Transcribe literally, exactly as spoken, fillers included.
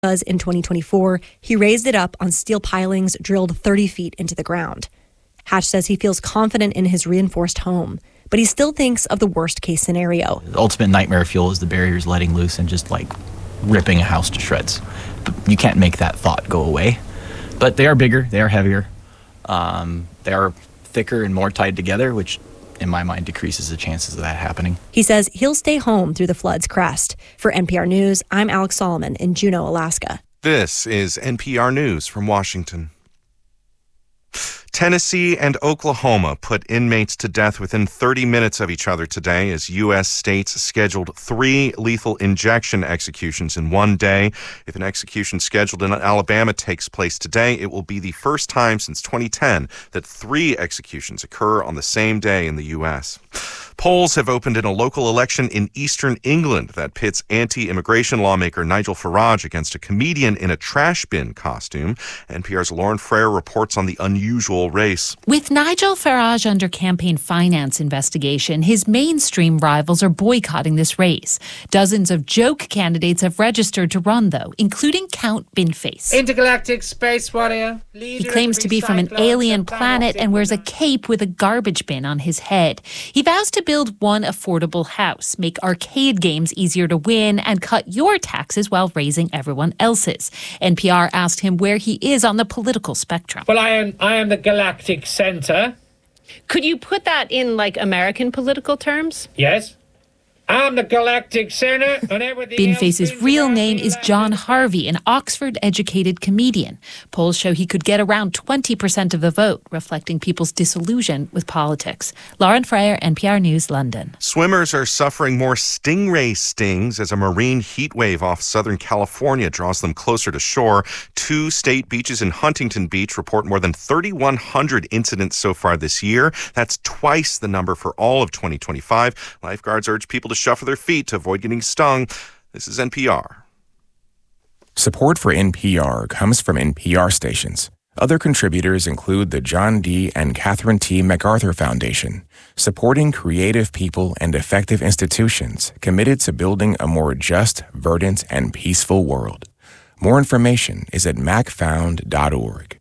Was in twenty twenty-four, he raised it up on steel pilings drilled thirty feet into the ground. Hatch says he feels confident in his reinforced home, but he still thinks of the worst-case scenario. The ultimate nightmare fuel is the barriers letting loose and just, like, ripping a house to shreds. But you can't make that thought go away. But they are bigger, they are heavier, um, they are thicker and more tied together, which in my mind decreases the chances of that happening. He says he'll stay home through the flood's crest. For N P R News, I'm Alex Solomon in Juneau, Alaska. This is N P R News from Washington. Tennessee and Oklahoma put inmates to death within thirty minutes of each other today as U S states scheduled three lethal injection executions in one day. If an execution scheduled in Alabama takes place today, it will be the first time since twenty ten that three executions occur on the same day in the U S. Polls have opened in a local election in eastern England that pits anti-immigration lawmaker Nigel Farage against a comedian in a trash bin costume. N P R's Lauren Frere reports on the unusual race. With Nigel Farage under campaign finance investigation, his mainstream rivals are boycotting this race. Dozens of joke candidates have registered to run, though, including Count Binface. Intergalactic space warrior. He claims to be from an alien planet and wears a cape with a garbage bin on his head. He vows to build one affordable house, make arcade games easier to win, and cut your taxes while raising everyone else's. N P R asked him where he is on the political spectrum. Well, I am I am the galactic center. Could you put that in, like, American political terms? Yes. I'm the galactic center, and everything Binface's real name is John Harvey, an Oxford-educated comedian. Polls show he could get around twenty percent of the vote, reflecting people's disillusion with politics. Lauren Frere, N P R News, London. Swimmers are suffering more stingray stings as a marine heat wave off Southern California draws them closer to shore. Two state beaches in Huntington Beach report more than thirty-one hundred incidents so far this year. That's twice the number for all of twenty twenty-five. Lifeguards urge people to shuffle their feet to avoid getting stung. This is N P R. Support for N P R comes from N P R stations. Other contributors include the John D. and Catherine T. MacArthur Foundation, supporting creative people and effective institutions committed to building a more just, verdant, and peaceful world. More information is at mac found dot org.